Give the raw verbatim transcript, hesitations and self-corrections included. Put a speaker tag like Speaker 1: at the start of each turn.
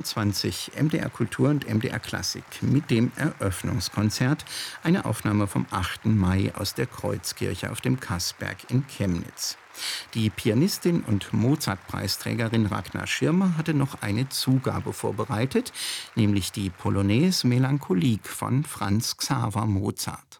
Speaker 1: zwanzig M D R Kultur und M D R Klassik mit dem Eröffnungskonzert. Eine Aufnahme vom achten Mai aus der Kreuzkirche auf dem Kassberg in Chemnitz. Die Pianistin und Mozart-Preisträgerin Ragnar Schirmer hatte noch eine Zugabe vorbereitet, nämlich die Polonaise Melancholique von Franz Xaver Mozart.